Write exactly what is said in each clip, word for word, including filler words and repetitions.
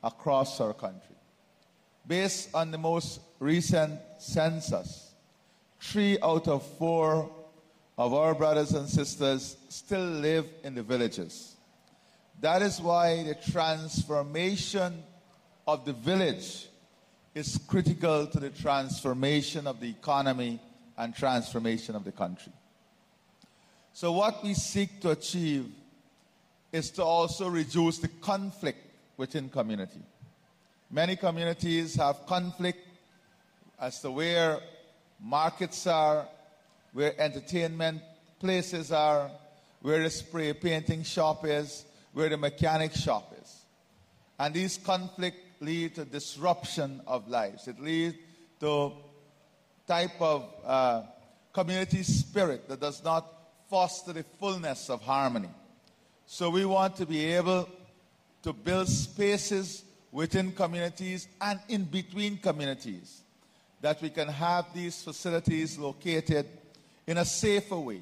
across our country. Based on the most recent census, three out of four of our brothers and sisters still live in the villages. That is why the transformation of the village is critical to the transformation of the economy and transformation of the country. So what we seek to achieve is to also reduce the conflict within community. Many communities have conflict as to where markets are, where entertainment places are, where the spray painting shop is, where the mechanic shop is. And these conflicts lead to disruption of lives. It leads to type of uh, community spirit that does not foster the fullness of harmony. So we want to be able to build spaces within communities and in between communities that we can have these facilities located in a safer way,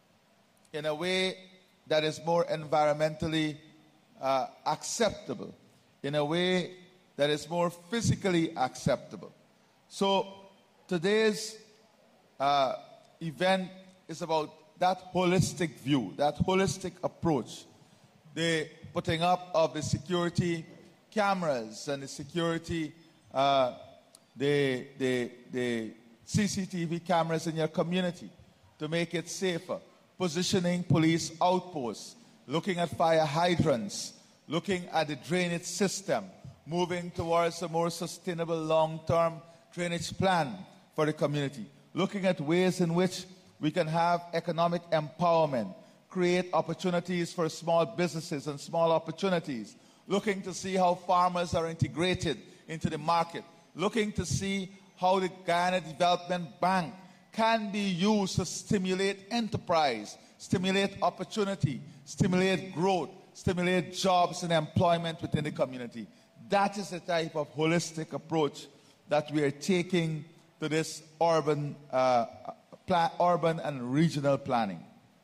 in a way that is more environmentally uh, acceptable, in a way that is more physically acceptable. So today's uh, event is about that holistic view, that holistic approach, the putting up of the security cameras and the security, uh, the, the, the C C T V cameras in your community to make it safer, positioning police outposts, looking at fire hydrants, looking at the drainage system, moving towards a more sustainable long-term drainage plan for the community, looking at ways in which we can have economic empowerment, create opportunities for small businesses and small opportunities, looking to see how farmers are integrated into the market, looking to see how the Guyana Development Bank can be used to stimulate enterprise, stimulate opportunity, stimulate growth, stimulate jobs and employment within the community. That is the type of holistic approach that we are taking to this urban, uh, plan, urban and regional planning.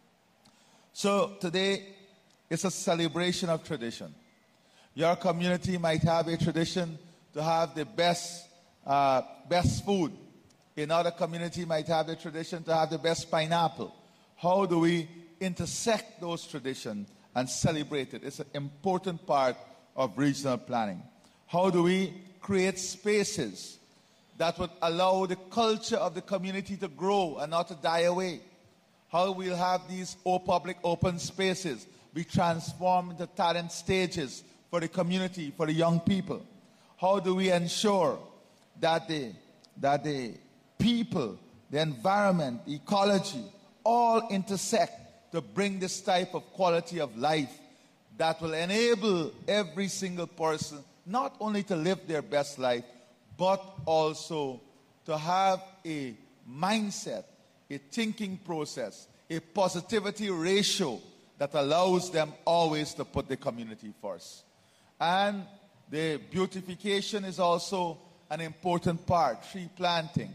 So today is a celebration of tradition. Your community might have a tradition to have the best, uh, best food. Another community might have the tradition to have the best pineapple. How do we intersect those traditions and celebrate it? It's an important part of regional planning. How do we create spaces that would allow the culture of the community to grow and not to die away? How we'll have these public open spaces be transformed into talent stages for the community, for the young people? How do we ensure that the, that the people, the environment, the ecology, all intersect to bring this type of quality of life that will enable every single person not only to live their best life, but also to have a mindset, a thinking process, a positivity ratio that allows them always to put the community first. And the beautification is also an important part, tree planting,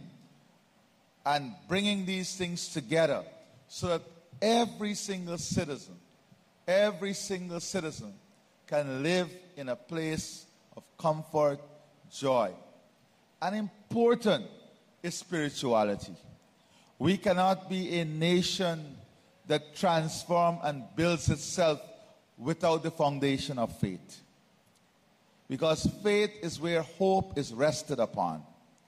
and bringing these things together so that every single citizen, every single citizen can live in a place of comfort, joy. And important is spirituality. We cannot be a nation that transforms and builds itself without the foundation of faith. Because faith is where hope is rested upon.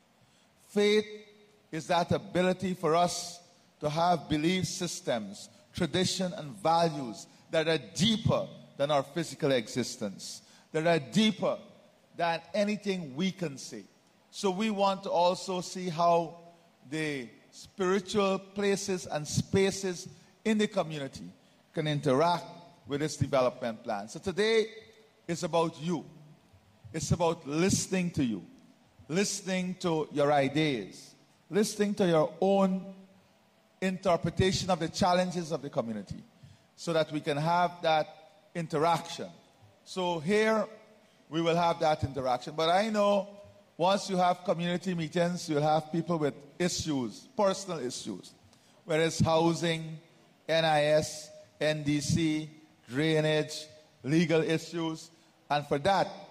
Faith is that ability for us to have belief systems, tradition, and values that are deeper than our physical existence, that are deeper than anything we can see. So we want to also see how the spiritual places and spaces in the community can interact with this development plan. So today is about you. It's about listening to you, listening to your ideas, listening to your own interpretation of the challenges of the community so that we can have that interaction. So here we will have that interaction. But I know once you have community meetings, you'll have people with issues, personal issues, whether it's housing, N I S, N D C, drainage, legal issues. And for that,